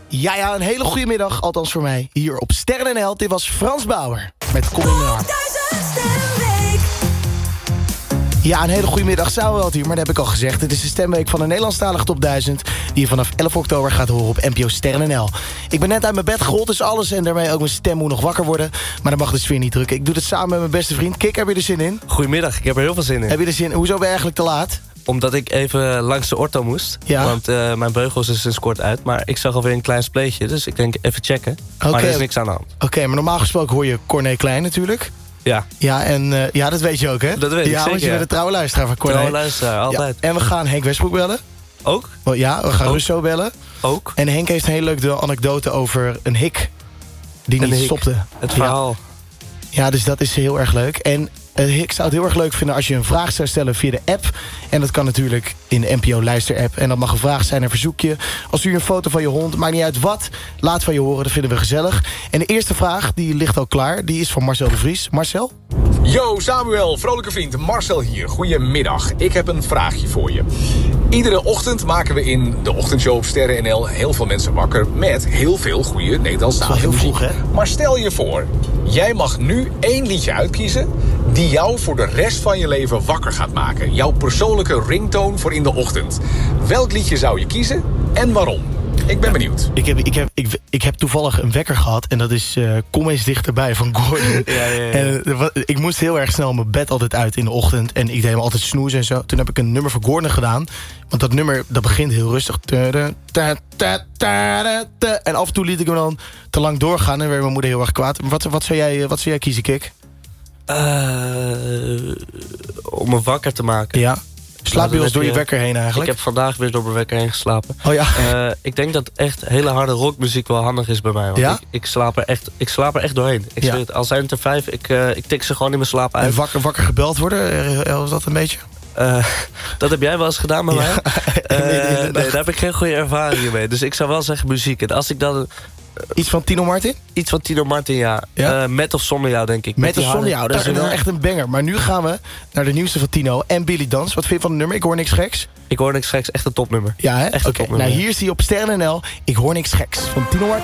Ja, een hele goede middag, althans voor mij, hier op Sterren NL. Dit was Frans Bauer met Kom in mijn arm. Ja, een hele goede middag, Sauerweld hier, maar dat heb ik al gezegd. Het is de stemweek van de Nederlandstalige Top 1000... die je vanaf 11 oktober gaat horen op NPO Sterren NL. Ik ben net uit mijn bed gerold, dus alles en daarmee ook mijn stem moet nog wakker worden. Maar dan mag de sfeer niet drukken. Ik doe het samen met mijn beste vriend. Kik, heb je er zin in? Goedemiddag, ik heb er heel veel zin in. Heb je er zin in? Hoezo ben je eigenlijk te laat? Omdat ik even langs de ortho moest. Ja. Want mijn beugel is sinds kort uit. Maar ik zag alweer een klein spleetje, dus ik denk even checken. Maar er is niks aan de hand. Oké, maar normaal gesproken hoor je Corné Klein natuurlijk. Ja. Ja, en dat weet je ook, hè? Dat weet ik zeker, want je bent een trouwe luisteraar van Corné. Trouwe luisteraar, altijd. Ja. En we gaan Henk Westbroek bellen. Ook? Ja, we gaan Russo bellen. Ook. En Henk heeft een hele leuke anekdote over een hik die niet stopte. Het verhaal. Ja, dus dat is heel erg leuk. En ik zou het heel erg leuk vinden als je een vraag zou stellen via de app. En dat kan natuurlijk in de NPO Luister-app. En dat mag een vraag zijn, een verzoekje. Als u een foto van je hond, maakt niet uit wat, laat van je horen. Dat vinden we gezellig. En de eerste vraag, die ligt al klaar. Die is van Marcel de Vries. Marcel? Yo Samuel, vrolijke vriend, Marcel hier. Goedemiddag, ik heb een vraagje voor je. Iedere ochtend maken we in de ochtendshow op Sterren NL heel veel mensen wakker met heel veel goede Nederlandstalige muziek. Vroeg, hè? Maar stel je voor, jij mag nu 1 liedje uitkiezen die jou voor de rest van je leven wakker gaat maken. Jouw persoonlijke ringtone voor in de ochtend. Welk liedje zou je kiezen en waarom? Ik ben benieuwd. Ik heb toevallig een wekker gehad. En dat is Kom eens dichterbij van Gordon. Ja. En ik moest heel erg snel mijn bed altijd uit in de ochtend. En ik deed hem altijd snoezen en zo. Toen heb ik een nummer voor Gordon gedaan. Want dat nummer, dat begint heel rustig. En af en toe liet ik hem dan te lang doorgaan. En werd mijn moeder heel erg kwaad. Wat zou jij kiezen, Kik? Om me wakker te maken. Ja. Slaap je wel eens door je wekker heen eigenlijk? Ik heb vandaag weer door mijn wekker heen geslapen. Oh ja? Ik denk dat echt hele harde rockmuziek wel handig is bij mij. Want ja? ik slaap er echt doorheen. Al zijn het er 5, ik tik ze gewoon in mijn slaap uit. En wakker gebeld worden, was dat een beetje? Dat heb jij wel eens gedaan bij mij? Nee, daar heb ik geen goede ervaringen mee. Dus ik zou wel zeggen muziek. En als ik dan... Iets van Tino Martin? Iets van Tino Martin, ja. Met of zonder jou, denk ik. Met of zonder jou, dat is wel echt een banger. Maar nu gaan we naar de nieuwste van Tino en Billy Dans. Wat vind je van het nummer? Ik hoor niks geks. Ik hoor niks geks, echt een topnummer. Ja, hè? Echt een topnummer. Nou, hier is hij op Sterren NL. Ik hoor niks geks van Tino Martin.